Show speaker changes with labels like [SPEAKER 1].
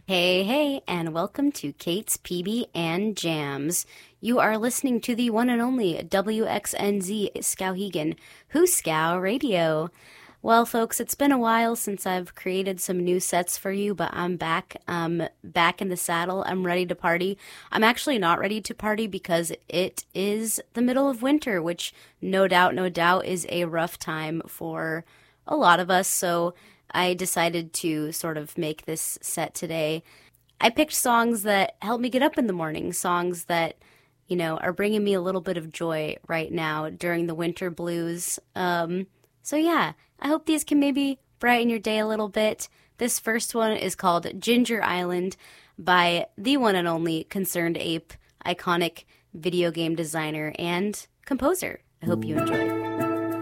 [SPEAKER 1] Hey, hey, and welcome to Kate's PB and Jams. You are listening to the one and only WXNZ Skowhegan, Hooskow Radio. Well, folks, it's been a while since I've created some new sets for you, but I'm back. Back in the saddle. I'm ready to party. I'm actually not ready to party because it is the middle of winter, which no doubt is a rough time for a lot of us. So I decided to sort of make this set today. I picked songs that help me get up in the morning, songs that, are bringing me a little bit of joy right now during the winter blues. So yeah, I hope these can maybe brighten your day a little bit. This first one is called Ginger Island by the one and only Concerned Ape, iconic video game designer and composer. I hope you enjoy.